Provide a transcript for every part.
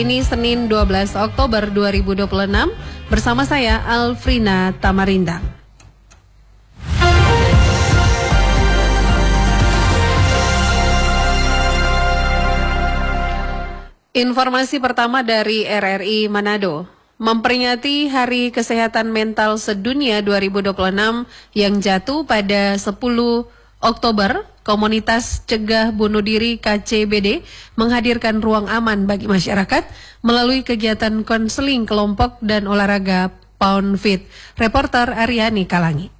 Ini Senin 12 Oktober 2026 bersama saya Alfrina Tamarindang. Informasi pertama dari RRI Manado. Memperingati Hari Kesehatan Mental Sedunia 2026 yang jatuh pada 10 Oktober, Komunitas Cegah Bunuh Diri KCBD menghadirkan ruang aman bagi masyarakat melalui kegiatan konseling kelompok dan olahraga Pound Fit. Reporter Aryani Kalangi.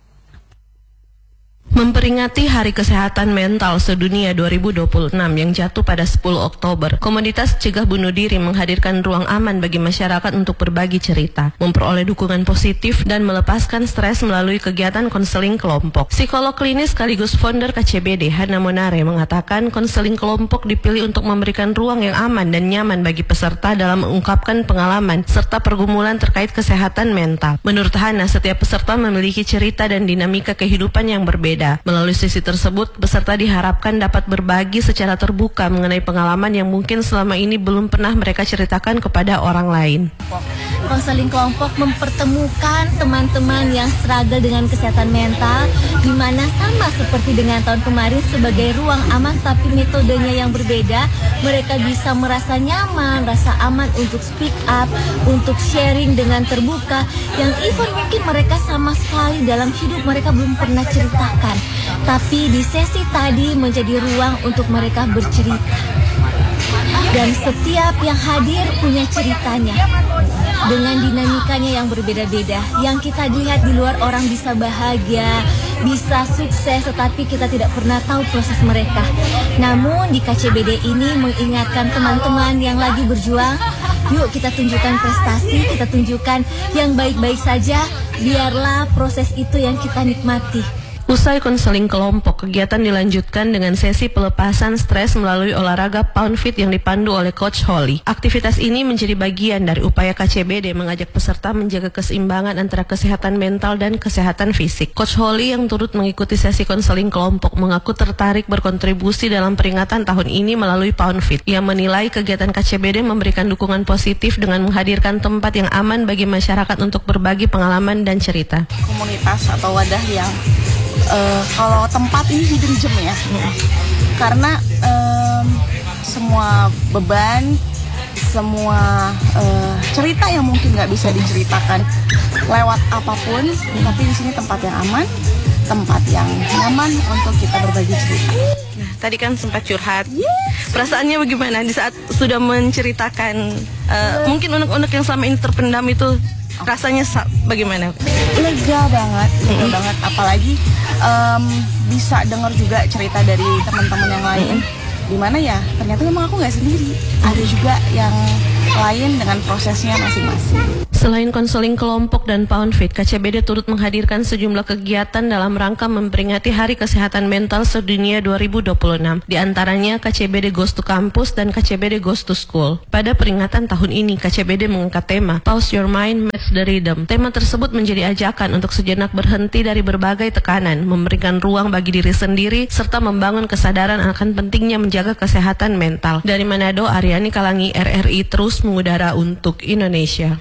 Memperingati Hari Kesehatan Mental Sedunia 2026 yang jatuh pada 10 Oktober, Komunitas Cegah Bunuh Diri menghadirkan ruang aman bagi masyarakat untuk berbagi cerita, memperoleh dukungan positif, dan melepaskan stres melalui kegiatan konseling kelompok. Psikolog klinis sekaligus founder KCBD, Hana Monare, mengatakan konseling kelompok dipilih untuk memberikan ruang yang aman dan nyaman bagi peserta dalam mengungkapkan pengalaman serta pergumulan terkait kesehatan mental. Menurut Hana, setiap peserta memiliki cerita dan dinamika kehidupan yang berbeda. Melalui sesi tersebut, peserta diharapkan dapat berbagi secara terbuka mengenai pengalaman yang mungkin selama ini belum pernah mereka ceritakan kepada orang lain. Konseling kelompok mempertemukan teman-teman yang struggle dengan kesehatan mental, di mana sama seperti dengan tahun kemarin sebagai ruang aman, tapi metodenya yang berbeda. Mereka bisa merasa nyaman, rasa aman untuk speak up, untuk sharing dengan terbuka, yang even mungkin mereka sama sekali dalam hidup mereka belum pernah ceritakan. Tapi di sesi tadi menjadi ruang untuk mereka bercerita. Dan setiap yang hadir punya ceritanya dengan dinamikanya yang berbeda-beda. Yang kita lihat di luar orang bisa bahagia, bisa sukses, tetapi kita tidak pernah tahu proses mereka. Namun di KCBD ini mengingatkan teman-teman yang lagi berjuang, yuk kita tunjukkan prestasi, kita tunjukkan yang baik-baik saja, biarlah proses itu yang kita nikmati. Usai konseling kelompok, kegiatan dilanjutkan dengan sesi pelepasan stres melalui olahraga Pound Fit yang dipandu oleh Coach Holly. Aktivitas ini menjadi bagian dari upaya KCBD mengajak peserta menjaga keseimbangan antara kesehatan mental dan kesehatan fisik. Coach Holly yang turut mengikuti sesi konseling kelompok mengaku tertarik berkontribusi dalam peringatan tahun ini melalui Pound Fit. Ia menilai kegiatan KCBD memberikan dukungan positif dengan menghadirkan tempat yang aman bagi masyarakat untuk berbagi pengalaman dan cerita. Komunitas atau wadah yang kalau tempat ini hidden gem ya, karena semua beban, semua cerita yang mungkin nggak bisa diceritakan lewat apapun, tapi di sini tempat yang aman, tempat yang nyaman untuk kita berbagi cerita. Nah, tadi kan sempat curhat, perasaannya bagaimana di saat sudah menceritakan mungkin unek-unek yang selama ini terpendam itu? Rasanya bagaimana? Lega banget, apalagi bisa dengar juga cerita dari teman-teman yang lain. Dimana ya, ternyata memang aku nggak sendiri. Ada juga yang lain dengan prosesnya masing-masing. Selain konseling kelompok dan Pound Fit, KCBD turut menghadirkan sejumlah kegiatan dalam rangka memperingati Hari Kesehatan Mental Sedunia 2026. Di antaranya KCBD Goes to Campus dan KCBD Goes to School. Pada peringatan tahun ini, KCBD mengangkat tema Pause Your Mind, Match the Rhythm. Tema tersebut menjadi ajakan untuk sejenak berhenti dari berbagai tekanan, memberikan ruang bagi diri sendiri, serta membangun kesadaran akan pentingnya menjaga kesehatan mental. Dari Manado, Aryani Kalangi, RRI terus mengudara untuk Indonesia.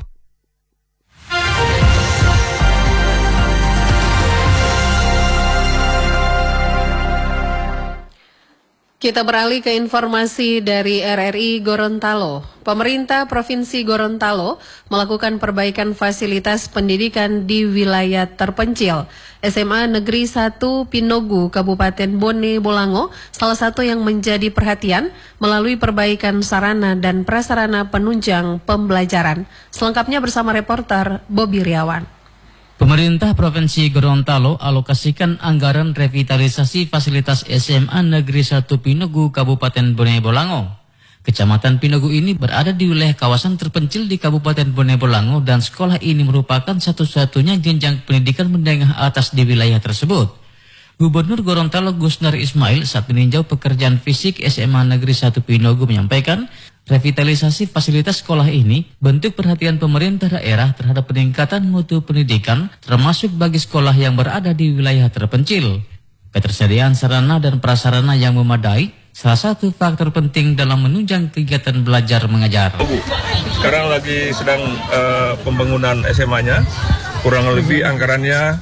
Kita beralih ke informasi dari RRI Gorontalo. Pemerintah Provinsi Gorontalo melakukan perbaikan fasilitas pendidikan di wilayah terpencil. SMA Negeri 1 Pinogu, Kabupaten Bone Bolango, salah satu yang menjadi perhatian melalui perbaikan sarana dan prasarana penunjang pembelajaran. Selengkapnya bersama reporter Bobi Riawan. Pemerintah Provinsi Gorontalo alokasikan anggaran revitalisasi fasilitas SMA Negeri 1 Pinogu, Kabupaten Bone Bolango. Kecamatan Pinogu ini berada di wilayah kawasan terpencil di Kabupaten Bone Bolango dan sekolah ini merupakan satu-satunya jenjang pendidikan menengah atas di wilayah tersebut. Gubernur Gorontalo Gusnar Ismail saat meninjau pekerjaan fisik SMA Negeri 1 Pinogu menyampaikan, revitalisasi fasilitas sekolah ini bentuk perhatian pemerintah daerah terhadap peningkatan mutu pendidikan termasuk bagi sekolah yang berada di wilayah terpencil. Ketersediaan sarana dan prasarana yang memadai salah satu faktor penting dalam menunjang kegiatan belajar mengajar. Sekarang lagi sedang pembangunan SMA-nya, kurang lebih anggarannya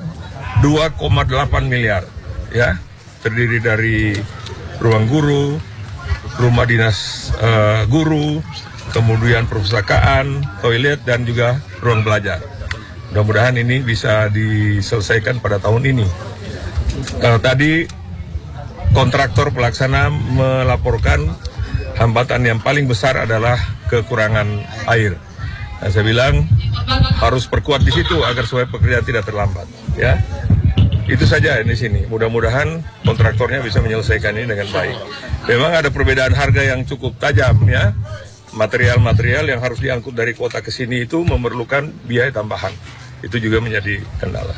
2,8 miliar, ya, terdiri dari ruang guru, rumah dinas guru, kemudian perpustakaan, toilet, dan juga ruang belajar. Mudah-mudahan ini bisa diselesaikan pada tahun ini. Tadi kontraktor pelaksana melaporkan hambatan yang paling besar adalah kekurangan air. Nah, saya bilang harus perkuat di situ agar supaya pekerjaan tidak terlambat. Ya, itu saja di sini. Mudah-mudahan kontraktornya bisa menyelesaikan ini dengan baik. Memang ada perbedaan harga yang cukup tajam, ya. Material-material yang harus diangkut dari kota ke sini itu memerlukan biaya tambahan. Itu juga menjadi kendala.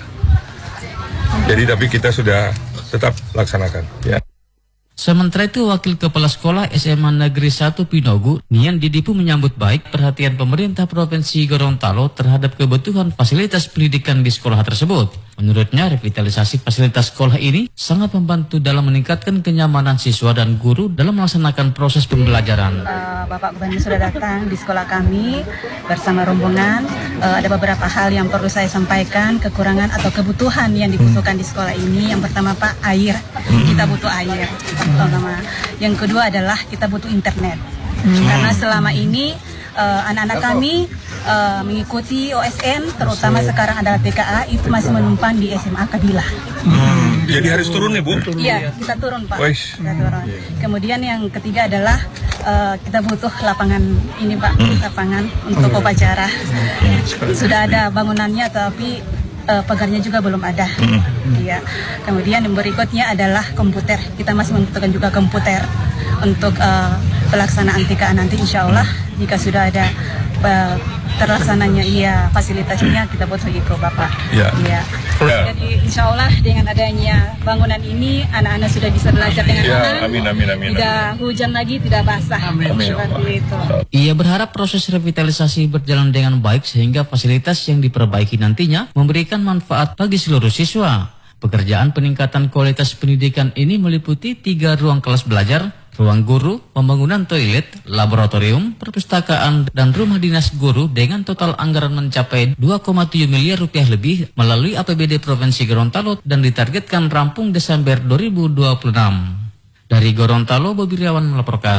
Jadi tapi kita sudah tetap laksanakan, ya. Sementara itu, Wakil Kepala Sekolah SMA Negeri 1 Pinogu, Nian Didipu, menyambut baik perhatian pemerintah Provinsi Gorontalo terhadap kebutuhan fasilitas pendidikan di sekolah tersebut. Menurutnya, revitalisasi fasilitas sekolah ini sangat membantu dalam meningkatkan kenyamanan siswa dan guru dalam melaksanakan proses pembelajaran. Bapak Gubernur sudah datang di sekolah kami bersama rombongan. Ada beberapa hal yang perlu saya sampaikan, kekurangan atau kebutuhan yang dibutuhkan di sekolah ini. Yang pertama, Pak, air. Kita butuh air. Pertama. Yang kedua adalah kita butuh internet. Karena selama ini anak-anak kami mengikuti OSN, terutama sekarang adalah TKA, itu masih menumpang di SMA Kabila. Jadi harus turun nih, Bu? Iya, kita turun, Pak. Kita turun. Kemudian yang ketiga adalah kita butuh lapangan ini, Pak, lapangan untuk upacara. Sudah ada bangunannya, tapi pagarnya juga belum ada. Iya. Kemudian yang berikutnya adalah komputer. Kita masih membutuhkan juga komputer untuk pelaksanaan TKA nanti, insya Allah jika sudah ada terlaksananya fasilitasnya, kita butuh itu, Bapak. Iya. Jadi insya Allah dengan adanya bangunan ini anak-anak sudah bisa belajar dengan aman. Amin. Tidak hujan lagi, tidak basah. Seperti itu. Ia berharap proses revitalisasi berjalan dengan baik sehingga fasilitas yang diperbaiki nantinya memberikan manfaat bagi seluruh siswa. Pekerjaan peningkatan kualitas pendidikan ini meliputi 3 ruang kelas belajar, ruang guru, pembangunan toilet, laboratorium, perpustakaan, dan rumah dinas guru dengan total anggaran mencapai 2,7 miliar rupiah lebih melalui APBD Provinsi Gorontalo dan ditargetkan rampung Desember 2026. Dari Gorontalo, Bobi Riawan melaporkan.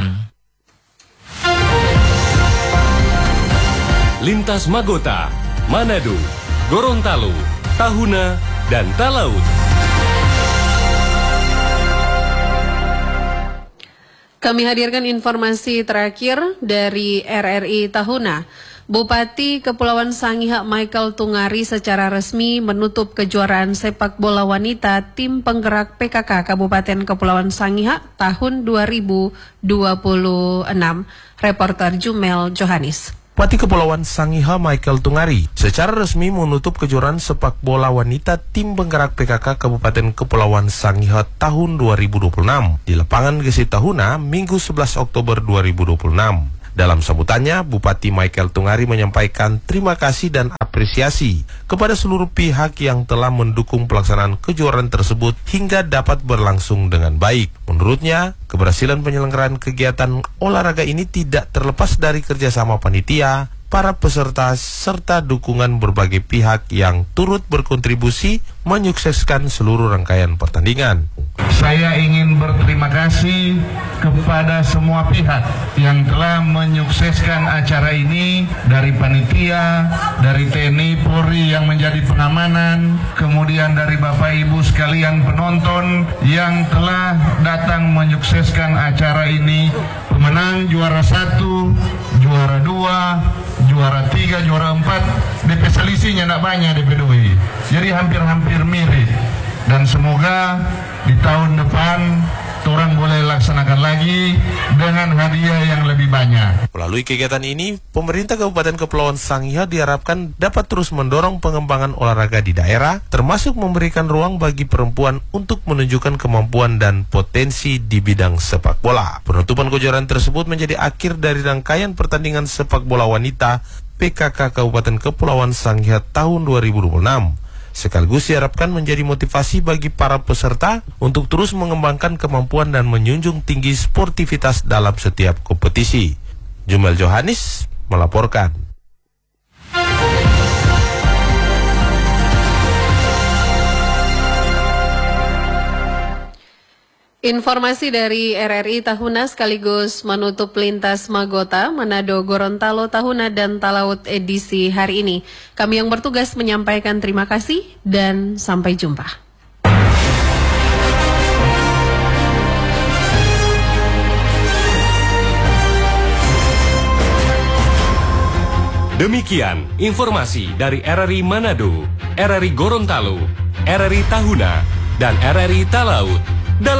Lintas Magota, Manado, Gorontalo, Tahuna, dan Talaut. Kami hadirkan informasi terakhir dari RRI Tahuna. Bupati Kepulauan Sangihe Michael Tungari secara resmi menutup kejuaraan sepak bola wanita tim penggerak PKK Kabupaten Kepulauan Sangihe tahun 2026. Reporter Jumel Johanis. Bupati Kepulauan Sangihe Michael Tungari secara resmi menutup kejuaraan sepak bola wanita tim penggerak PKK Kabupaten Kepulauan Sangihe tahun 2026 di lapangan Gesi Tahuna Minggu 11 Oktober 2026. Dalam sambutannya, Bupati Michael Tungari menyampaikan terima kasih dan apresiasi kepada seluruh pihak yang telah mendukung pelaksanaan kejuaraan tersebut hingga dapat berlangsung dengan baik. Menurutnya, keberhasilan penyelenggaraan kegiatan olahraga ini tidak terlepas dari kerjasama panitia, para peserta, serta dukungan berbagai pihak yang turut berkontribusi menyukseskan seluruh rangkaian pertandingan. Saya ingin berterima kasih kepada semua pihak yang telah menyukseskan acara ini, dari panitia, dari TNI Polri yang menjadi pengamanan, kemudian dari Bapak Ibu sekalian penonton yang telah datang menyukseskan acara ini. Pemenang juara 1, juara 2, juara 3, juara 4, DP selisihnya tidak banyak, DP 2. Jadi hampir-hampir mirip. Dan semoga di tahun depan orang boleh laksanakan lagi dengan hadiah yang lebih banyak. Melalui kegiatan ini, pemerintah Kabupaten Kepulauan Sangihe diharapkan dapat terus mendorong pengembangan olahraga di daerah, termasuk memberikan ruang bagi perempuan untuk menunjukkan kemampuan dan potensi di bidang sepak bola. Penutupan kejuaraan tersebut menjadi akhir dari rangkaian pertandingan sepak bola wanita PKK Kabupaten Kepulauan Sangihe tahun 2026. sekaligus diharapkan menjadi motivasi bagi para peserta untuk terus mengembangkan kemampuan dan menjunjung tinggi sportivitas dalam setiap kompetisi. Jumel Johannes melaporkan. Informasi dari RRI Tahuna sekaligus menutup lintas Magota, Manado, Gorontalo, Tahuna, dan Talaut edisi hari ini. Kami yang bertugas menyampaikan terima kasih dan sampai jumpa. Demikian informasi dari RRI Manado, RRI Gorontalo, RRI Tahuna, dan RRI Talaut.